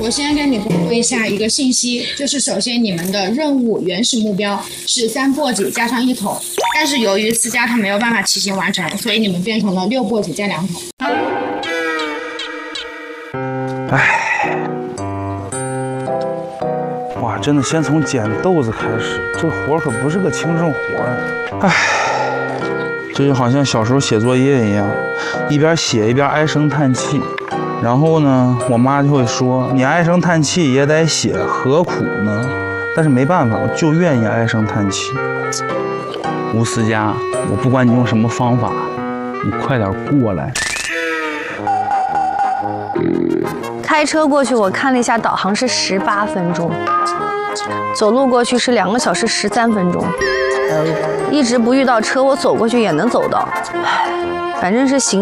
我先跟你公布一下一个信息，就是首先你们的任务原始目标是3簸箕加上1桶，但是由于私家它没有办法骑行完成，所以你们变成了6簸箕加2桶。 唉，哇，真的先从捡豆子开始，这活可不是个轻重活啊！唉，这就好像小时候写作业一样，一边写一边唉声叹气。然后呢，我妈就会说：“你唉声叹气也得写，何苦呢？”但是没办法，我就愿意唉声叹气。吴思佳，我不管你用什么方法，你快点过来。 开车过去，我看了一下导航是18分钟，走路过去是2个小时13分钟。一直不遇到车，我走过去也能走到，反正是行。